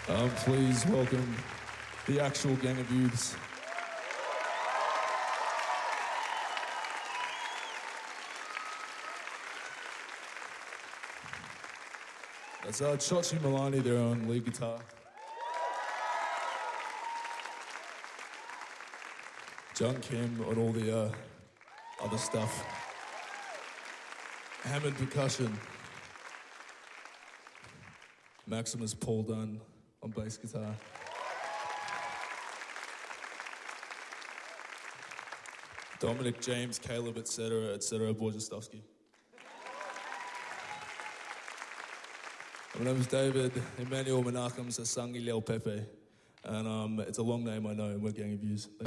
Please welcome the actual Gang of Youths. That's Chochi Milani there on lead guitar. John Kim on all the other stuff. Hammond percussion. Maximus Paul Dunn on bass guitar. Dominic, James, Caleb, etc., Borjestowski. My name is David Emmanuel Menachem Sasangi Leo Pepe, and it's a long name, I know, and we're Gang of Youths.